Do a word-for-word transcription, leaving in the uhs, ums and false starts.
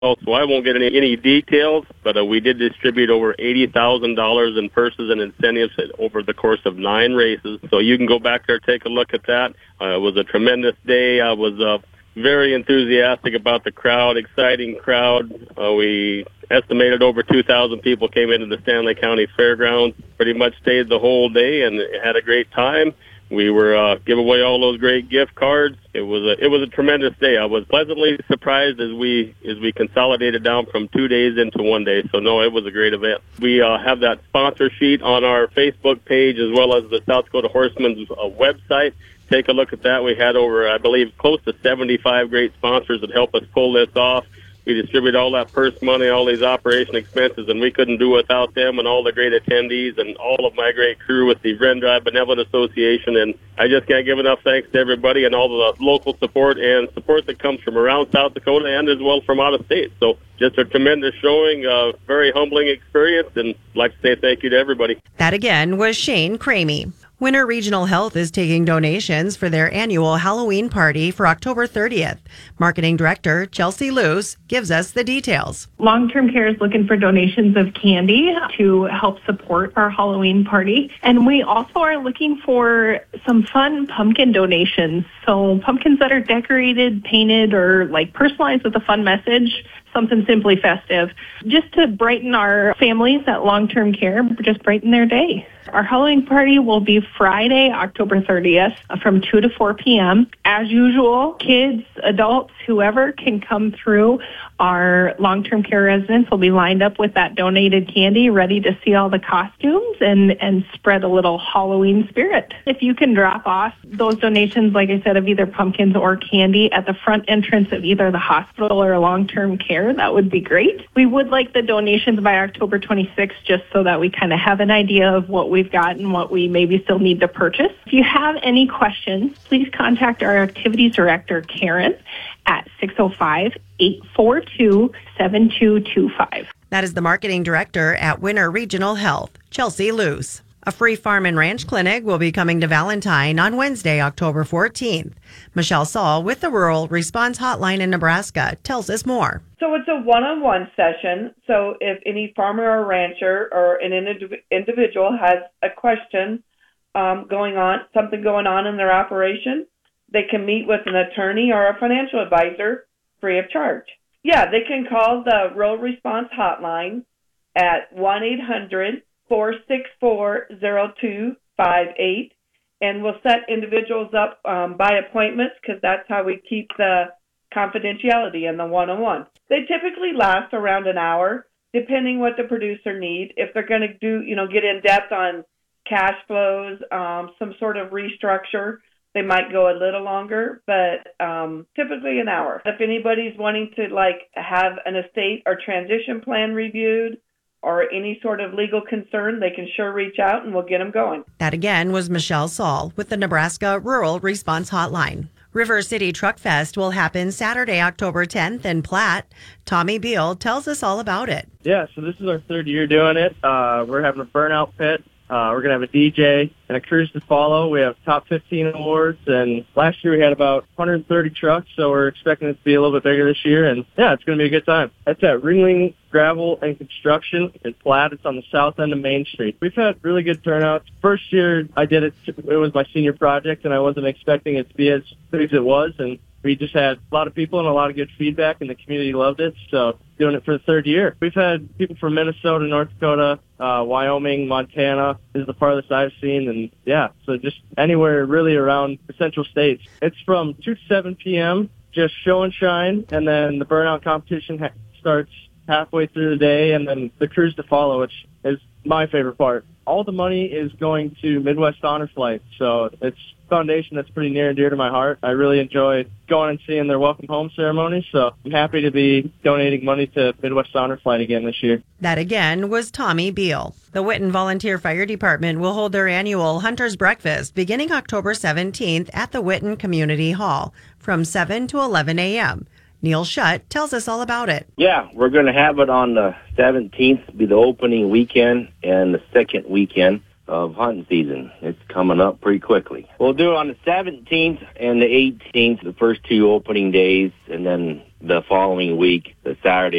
So I won't get any, any details, but uh, we did distribute over eighty thousand dollars in purses and incentives over the course of nine races. So you can go back there, take a look at that. Uh, it was a tremendous day. I was uh, very enthusiastic about the crowd, exciting crowd. Uh, we estimated over two thousand people came into the Stanley County Fairgrounds, pretty much stayed the whole day and had a great time. We were uh, give away all those great gift cards. It was a it was a tremendous day. I was pleasantly surprised as we as we consolidated down from two days into one day. So no, it was a great event. We uh, have that sponsor sheet on our Facebook page as well as the South Dakota Horsemen's uh, website. Take a look at that. We had over, I believe, close to seventy-five great sponsors that help us pull this off. We distribute all that purse money, all these operation expenses, and we couldn't do without them and all the great attendees and all of my great crew with the Ren Drive Benevolent Association. And I just can't give enough thanks to everybody and all the local support and support that comes from around South Dakota and as well from out of state. So just a tremendous showing, a very humbling experience, and I'd like to say thank you to everybody. That again was Shane Cramey. Winter Regional Health is taking donations for their annual Halloween party for October thirtieth. Marketing Director Chelsea Luce gives us the details. Long-term care is looking for donations of candy to help support our Halloween party. And we also are looking for some fun pumpkin donations. So pumpkins that are decorated, painted, or like personalized with a fun message. Something simply festive, just to brighten our families at long-term care, just brighten their day. Our Halloween party will be Friday, October thirtieth from two to four p.m. As usual, kids, adults, whoever can come through. Our long-term care residents will be lined up with that donated candy, ready to see all the costumes and, and spread a little Halloween spirit. If you can drop off those donations, like I said, of either pumpkins or candy at the front entrance of either the hospital or long-term care, that would be great. We would like the donations by October twenty-sixth, just so that we kind of have an idea of what we've got and what we maybe still need to purchase. If you have any questions, please contact our activities director, Karen, at six oh five, eight four two, seven two two five. That is the marketing director at Winter Regional Health, Chelsea Luce. A free farm and ranch clinic will be coming to Valentine on Wednesday, October fourteenth. Michelle Saul with the Rural Response Hotline in Nebraska tells us more. So it's a one-on-one session. So if any farmer or rancher or an indiv- individual has a question um, going on, something going on in their operation, they can meet with an attorney or a financial advisor free of charge. Yeah, they can call the Rural Response Hotline at one eight hundred, four six four, zero two five eight, and we'll set individuals up um, by appointments because that's how we keep the confidentiality in the one-on-one. They typically last around an hour, depending what the producer needs. If they're going to do, you know, get in depth on cash flows, um, some sort of restructure, they might go a little longer, but um, typically an hour. If anybody's wanting to like have an estate or transition plan reviewed or any sort of legal concern, they can sure reach out and we'll get them going. That again was Michelle Saul with the Nebraska Rural Response Hotline. River City Truck Fest will happen Saturday, October tenth in Platte. Tommy Beal tells us all about it. Yeah, so this is our third year doing it. Uh, we're having a burnout pit. Uh, we're going to have a D J and a cruise to follow. We have top fifteen awards, and last year we had about one hundred thirty trucks, so we're expecting it to be a little bit bigger this year, and yeah, it's going to be a good time. That's at Ringling Gravel and Construction in Platte. It's on the south end of Main Street. We've had really good turnouts. First year I did it, it was my senior project, and I wasn't expecting it to be as big as it was, and we just had a lot of people and a lot of good feedback, and the community loved it, so doing it for the third year. We've had people from Minnesota, North Dakota, uh, Wyoming, Montana is the farthest I've seen, and yeah, so just anywhere really around the central states. It's from two to seven p.m., just show and shine, and then the burnout competition ha- starts halfway through the day, and then the cruise to follow, which is my favorite part. All the money is going to Midwest Honor Flight, so it's a foundation that's pretty near and dear to my heart. I really enjoy going and seeing their welcome home ceremony, so I'm happy to be donating money to Midwest Honor Flight again this year. That again was Tommy Beal. The Whitten Volunteer Fire Department will hold their annual Hunter's Breakfast beginning October seventeenth at the Whitten Community Hall from seven to eleven a.m. Neil Shutt tells us all about it. Yeah, we're going to have it on the seventeenth, be the opening weekend, and the second weekend of hunting season. It's coming up pretty quickly. We'll do it on the seventeenth and the eighteenth, the first two opening days, and then the following week, the Saturday